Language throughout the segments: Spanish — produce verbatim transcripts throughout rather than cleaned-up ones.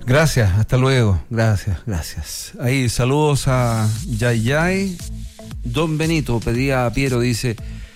Gracias, hasta luego. Gracias, gracias. Ahí, saludos a Yay Yay. Don Benito pedía a Piero, dice...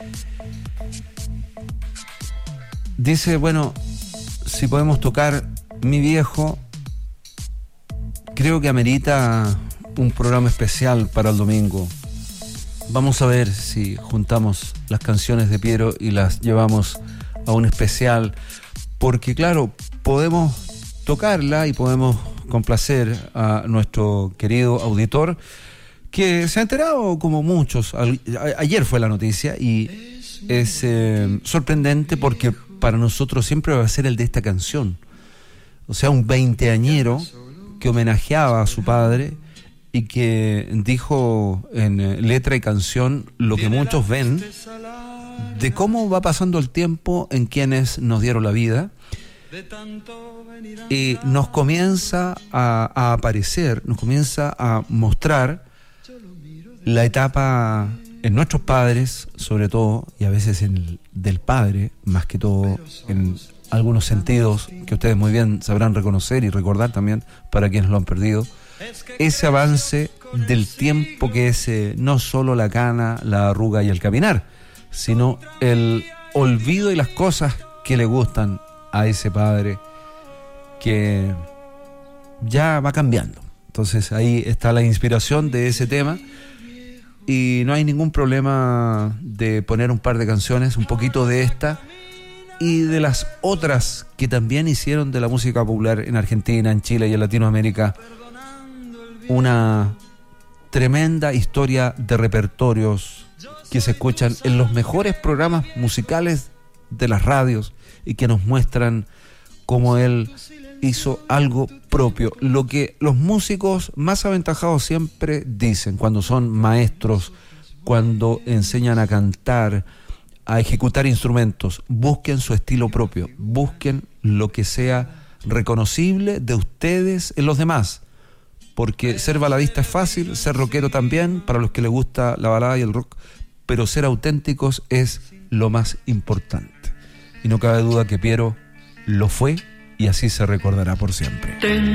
Dice, bueno, si podemos tocar Mi Viejo, creo que amerita un programa especial para el domingo. Vamos a ver si juntamos las canciones de Piero y las llevamos a un especial, porque claro, podemos tocarla y podemos complacer a nuestro querido auditor que se ha enterado como muchos. Ayer fue la noticia y es eh, sorprendente porque para nosotros siempre va a ser el de esta canción. O sea, un veinteañero que homenajeaba a su padre y que dijo en letra y canción lo que muchos ven de cómo va pasando el tiempo en quienes nos dieron la vida, y nos comienza a, a aparecer, nos comienza a mostrar la etapa en nuestros padres, sobre todo, y a veces en el, del padre, más que todo, en algunos sentidos que ustedes muy bien sabrán reconocer y recordar también para quienes lo han perdido, ese avance del tiempo que es eh, no solo la cana, la arruga y el caminar, sino el olvido y las cosas que le gustan a ese padre que ya va cambiando. Entonces ahí está la inspiración de ese tema y no hay ningún problema de poner un par de canciones, un poquito de esta y de las otras que también hicieron de la música popular en Argentina, en Chile y en Latinoamérica una tremenda historia de repertorios que se escuchan en los mejores programas musicales de las radios y que nos muestran cómo él hizo algo propio. Lo que los músicos más aventajados siempre dicen cuando son maestros, cuando enseñan a cantar, a ejecutar instrumentos, busquen su estilo propio, busquen lo que sea reconocible de ustedes en los demás. Porque ser baladista es fácil, ser rockero también, para los que les gusta la balada y el rock, pero ser auténticos es lo más importante. Y no cabe duda que Piero lo fue y así se recordará por siempre.